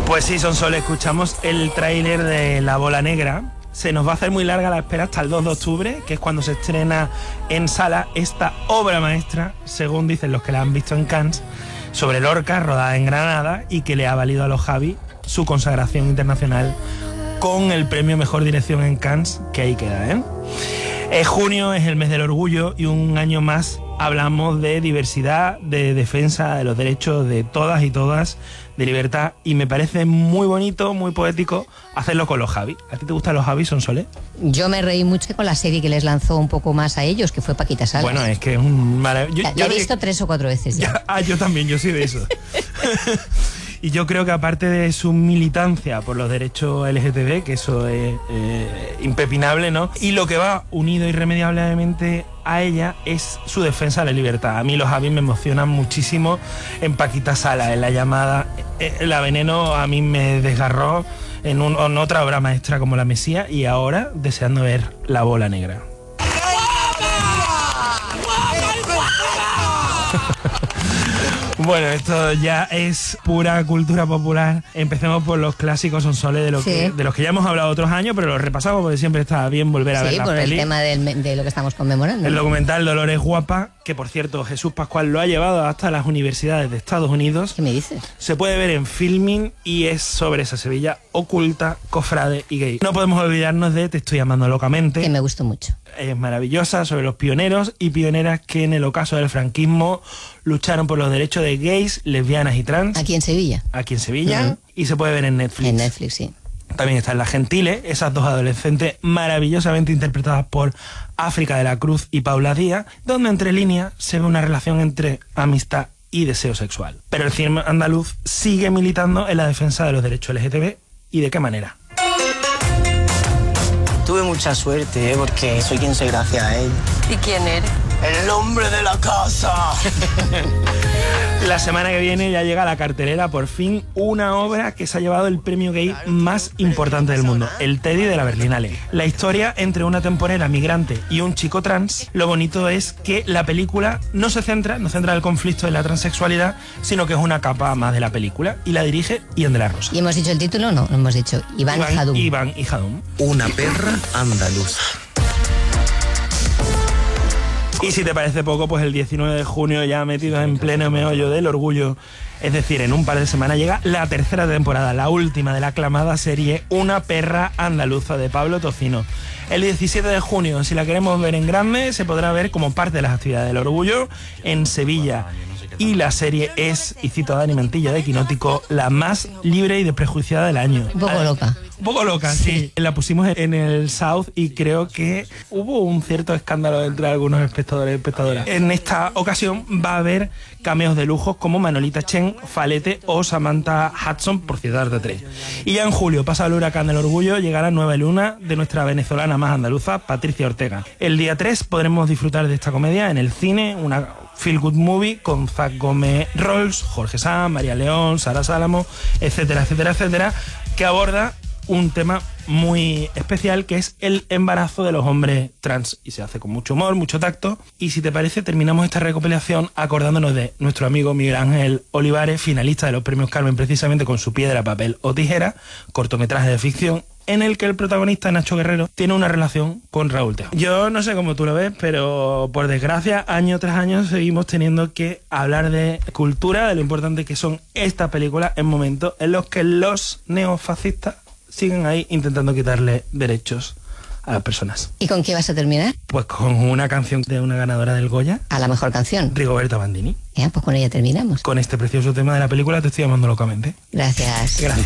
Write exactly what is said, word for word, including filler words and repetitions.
Pues sí, Sonsoles, escuchamos el tráiler de La Bola Negra. Se nos va a hacer muy larga la espera hasta el dos de octubre, que es cuando se estrena en sala esta obra maestra, según dicen los que la han visto en Cannes, sobre Lorca, rodada en Granada, y que le ha valido a los Javi su consagración internacional con el premio Mejor Dirección en Cannes, que ahí queda, ¿eh? Es junio, es el mes del orgullo, y un año más hablamos de diversidad, de defensa de los derechos de todas y todas, de libertad, y me parece muy bonito, muy poético hacerlo con los Javi. ¿A ti te gustan los Javi, Sonsoles? Yo me reí mucho con la serie que les lanzó un poco más a ellos, que fue Paquita Salas. Bueno, es que es un maravilloso. La he visto de... tres o cuatro veces ya. ya. Ah, yo también, yo soy de eso. Y yo creo que aparte de su militancia por los derechos L G T B, que eso es eh, impepinable, ¿no? Y lo que va unido irremediablemente a ella es su defensa de la libertad. A mí los Javi me emocionan muchísimo en Paquita Salas, en La Llamada. La Veneno a mí me desgarró en, un, en otra obra maestra como La Mesía, y ahora deseando ver La Bola Negra. Bueno, esto ya es pura cultura popular. Empecemos por los clásicos, Sonsoles, de, lo sí. que, de los que ya hemos hablado otros años, pero los repasamos porque siempre está bien volver a sí, ver las por pelis. el tema del, de lo que estamos conmemorando. El documental Dolores Guapa, que por cierto Jesús Pascual lo ha llevado hasta las universidades de Estados Unidos. ¿Qué me dices? Se puede ver en Filmin y es sobre esa Sevilla oculta, cofrade y gay. No podemos olvidarnos de Te estoy amando locamente. Que me gustó mucho. Es maravillosa, sobre los pioneros y pioneras que en el ocaso del franquismo lucharon por los derechos de gays, lesbianas y trans. Aquí en Sevilla. Aquí en Sevilla. Uh-huh. Y se puede ver en Netflix. En Netflix, sí. También están Las Gentiles, esas dos adolescentes maravillosamente interpretadas por África de la Cruz y Paula Díaz, donde entre líneas se ve una relación entre amistad y deseo sexual. Pero el cine andaluz sigue militando en la defensa de los derechos L G T B. ¿Y de qué manera? Tuve mucha suerte, ¿eh? Porque soy quien soy gracias a él. ¿Y quién eres? ¡El hombre de la casa! La semana que viene ya llega a la cartelera, por fin, una obra que se ha llevado el premio gay más importante del mundo, el Teddy de la Berlinale. La historia entre una temporera migrante y un chico trans. Lo bonito es que la película no se centra, no centra el conflicto de la transexualidad, sino que es una capa más de la película, y la dirige Ian de la Rosa. ¿Y hemos dicho el título? No, no hemos dicho. Iván Jadum. Iván y Jadum. Una perra andaluza. Y si te parece poco, pues el diecinueve de junio, ya metidos en pleno meollo del orgullo, es decir, en un par de semanas, llega la tercera temporada, la última de la aclamada serie Una perra andaluza, de Pablo Tocino. El diecisiete de junio, si la queremos ver en grande, se podrá ver como parte de las actividades del orgullo en Sevilla. Y la serie es, y cito a Dani Mantilla de Quinótico, la más libre y desprejuiciada del año. Un poco loca. Un poco loca, sí. sí. La pusimos en el South y creo que hubo un cierto escándalo entre algunos espectadores y espectadoras. En esta ocasión va a haber cameos de lujos como Manolita Chen, Falete o Samantha Hudson, por citar de tres. Y ya en julio, pasa el huracán del orgullo, llegará Nueva Luna de nuestra venezolana más andaluza, Patricia Ortega. El día tres podremos disfrutar de esta comedia en el cine, una feel good movie con Zach Gómez Rolls, Jorge Sanz, María León, Sara Sálamo, etcétera, etcétera, etcétera, que aborda un tema muy especial, que es el embarazo de los hombres trans, y se hace con mucho humor, mucho tacto. Y si te parece, terminamos esta recopilación acordándonos de nuestro amigo Miguel Ángel Olivares, finalista de los premios Carmen precisamente con su Piedra, papel o tijera, cortometraje de ficción en el que el protagonista, Nacho Guerrero, tiene una relación con Raúl Tejón. Yo no sé cómo tú lo ves, pero por desgracia, año tras año seguimos teniendo que hablar de cultura, de lo importante que son estas películas en momentos en los que los neofascistas siguen ahí intentando quitarle derechos a las personas. ¿Y con qué vas a terminar? Pues con una canción de una ganadora del Goya. ¿A la mejor canción? Rigoberta Bandini. Ya, pues con ella terminamos. Con este precioso tema de la película Te estoy amando locamente. Gracias. Gracias.